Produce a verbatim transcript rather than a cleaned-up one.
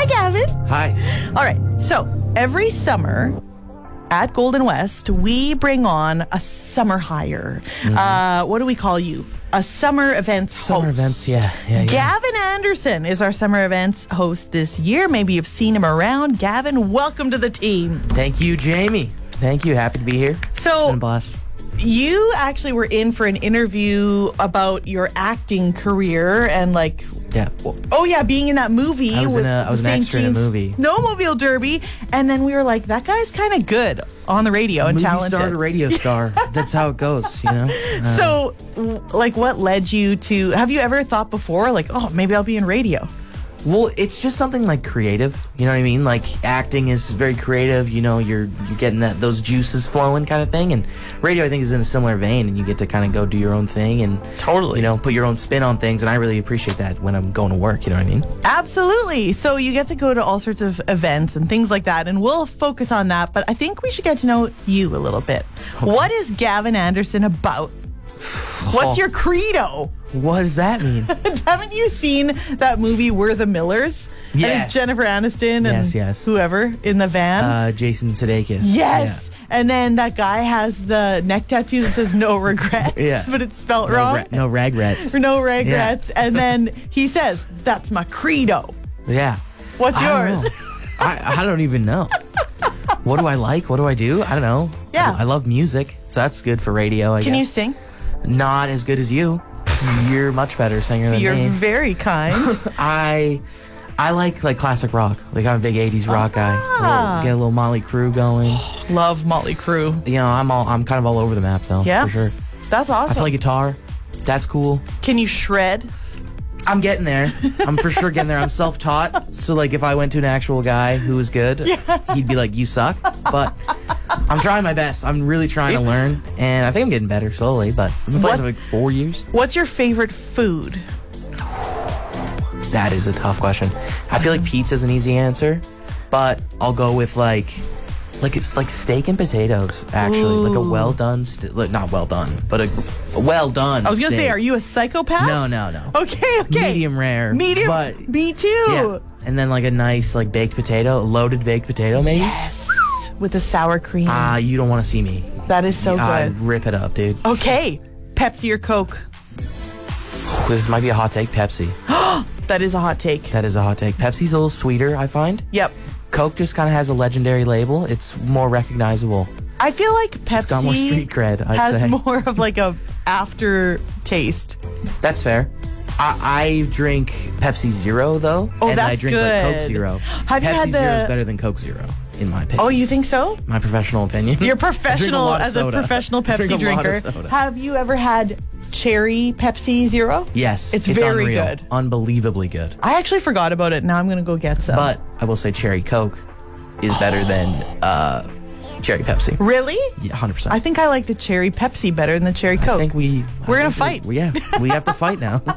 Hi, Gavin. Hi. All right. So every summer at Golden West, we bring on a summer hire. Mm-hmm. Uh, what do we call you? A summer events host. Summer events, yeah. yeah, yeah. Gavin Anderson is our summer events host this year. Maybe you've seen him around. Gavin, welcome to the team. Thank you, Jamie. Thank you. Happy to be here. So, it's been a blast. You actually were in for an interview about your acting career and like, yeah. Oh yeah, being in that movie. I was with in a, I was an Saint extra in a Jean's movie. Snowmobile Derby, and then we were like, that guy's kind of good on the radio and movie talented. star to radio star. That's how it goes, you know. Uh, so, like, what led you to? Have you ever thought before, like, oh, maybe I'll be in radio? Well, it's just something like creative. You know what I mean? Like acting is very creative. You know, you're you're getting that those juices flowing kind of thing. And radio, I think, is in a similar vein. And you get to kind of go do your own thing and totally, you know, put your own spin on things. And I really appreciate that when I'm going to work. You know what I mean? Absolutely. So you get to go to all sorts of events and things like that. And we'll focus on that. But I think we should get to know you a little bit. Okay. What is Gavin Anderson about? What's your credo? What does that mean? Haven't you seen that movie We're the Millers? Yes. And it's Jennifer Aniston and yes, yes. whoever in the van. Uh, Jason Sudeikis. Yes. Yeah. And then that guy has the neck tattoo that says no regrets, yeah. but it's spelt no wrong. Re- no regrets. No regrets. Yeah. And then he says, that's my credo. Yeah. What's I yours? Don't I, I don't even know. What do I like? What do I do? I don't know. Yeah. I, I love music, so that's good for radio, I Can guess. you sing? Not as good as you. You're much better singer than You're me. You're very kind. I I like like classic rock. Like I'm a big eighties rock ah. guy. A little, get a little Motley Crue going. Love Motley Crue. You know, I'm all I'm kind of all over the map though. Yeah, for sure. That's awesome. I play guitar. That's cool. Can you shred? I'm getting there. I'm for sure getting there. I'm self-taught. So like if I went to an actual guy who was good, yeah. he'd be like, you suck. But I'm trying my best. I'm really trying to learn. And I think I'm getting better slowly, but I've been playing for like four years. What's your favorite food? That is a tough question. I feel like pizza's an easy answer, but I'll go with like like it's like steak and potatoes, actually. Ooh. Like a well done st- like, not well done, but a, a well done I was gonna steak. say, are you a psychopath? No, no, no. Okay, okay. Medium rare. Medium. But me too. yeah. And then like a nice like baked potato, a loaded baked potato maybe. Yes. With the sour cream. Ah, uh, you don't want to see me. That is so uh, good. Rip it up, dude. Okay. Pepsi or Coke? This might be a hot take. Pepsi. That is a hot take. That is a hot take. Pepsi's a little sweeter, I find. Yep. Coke just kind of has a legendary label. It's more recognizable. I feel like Pepsi it's got more street cred, I'd has say. more of like a after taste. That's fair. I, I drink Pepsi Zero though, oh, and that's I drink good. like Coke Zero. Have Pepsi you had the... Zero is better than Coke Zero, in my opinion. Oh, you think so? My professional opinion. You're professional a as a professional Pepsi drink a drinker. Lot of soda. Have you ever had cherry Pepsi Zero? Yes, it's, it's very unreal. good, unbelievably good. I actually forgot about it. Now I'm gonna go get some. But I will say cherry Coke is better than uh, cherry Pepsi. Really? Yeah, one hundred percent. I think I like the cherry Pepsi better than the cherry Coke. I think we. We're I gonna think fight. We, yeah, we have to fight now.